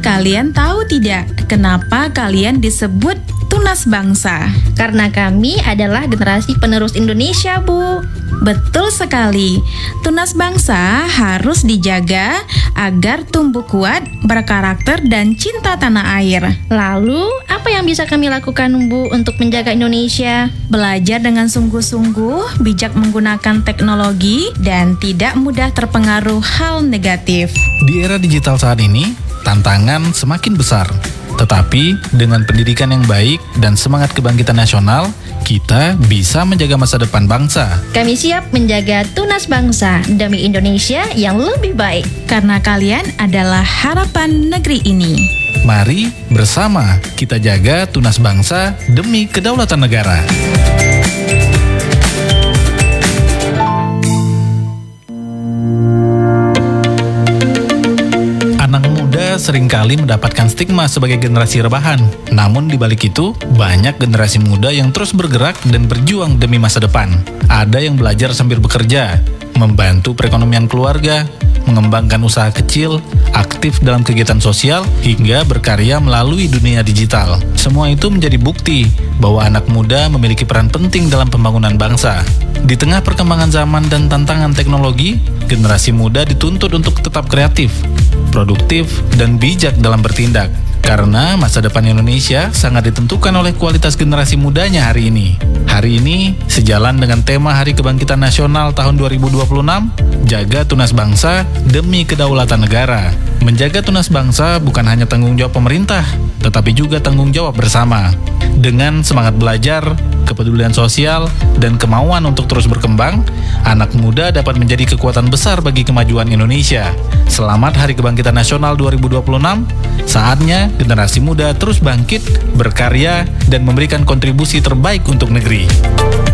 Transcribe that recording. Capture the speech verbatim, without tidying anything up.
Kalian tahu tidak kenapa kalian disebut tunas bangsa? Karena kami adalah generasi penerus Indonesia, Bu. Betul sekali. Tunas bangsa harus dijaga agar tumbuh kuat, berkarakter, dan cinta tanah air. Lalu, apa yang bisa kami lakukan, Bu, untuk menjaga Indonesia? Belajar dengan sungguh-sungguh, bijak menggunakan teknologi, dan tidak mudah terpengaruh hal negatif. Di era digital saat ini, tantangan semakin besar. Tetapi dengan pendidikan yang baik dan semangat kebangkitan nasional, kita bisa menjaga masa depan bangsa. Kami siap menjaga tunas bangsa demi Indonesia yang lebih baik. Karena kalian adalah harapan negeri ini. Mari bersama kita jaga tunas bangsa demi kedaulatan negara. Anak muda seringkali mendapatkan stigma sebagai generasi rebahan. Namun di balik itu, banyak generasi muda yang terus bergerak dan berjuang demi masa depan. Ada yang belajar sambil bekerja, membantu perekonomian keluarga, mengembangkan usaha kecil, aktif dalam kegiatan sosial, hingga berkarya melalui dunia digital. Semua itu menjadi bukti bahwa anak muda memiliki peran penting dalam pembangunan bangsa. Di tengah perkembangan zaman dan tantangan teknologi, generasi muda dituntut untuk tetap kreatif, produktif, dan bijak dalam bertindak. Karena masa depan Indonesia sangat ditentukan oleh kualitas generasi mudanya hari ini. Hari ini, sejalan dengan tema Hari Kebangkitan Nasional tahun dua ribu dua puluh enam, jaga tunas bangsa demi kedaulatan negara. Menjaga tunas bangsa bukan hanya tanggung jawab pemerintah, tetapi juga tanggung jawab bersama. Dengan semangat belajar, kepedulian sosial, dan kemauan untuk terus berkembang, anak muda dapat menjadi kekuatan besar bagi kemajuan Indonesia. Selamat Hari Kebangkitan Nasional dua ribu dua puluh enam. Saatnya generasi muda terus bangkit, berkarya, dan memberikan kontribusi terbaik untuk negeri.